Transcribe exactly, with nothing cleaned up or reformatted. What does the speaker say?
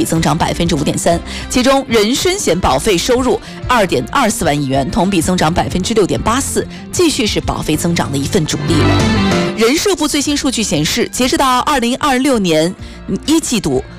增长百分之五点三，其中人身险保费收入二点二四万亿元，同比增长百分之六点八四，继续是保费增长的一份主力了。人社部最新数据显示，截止到二零二六年一季度，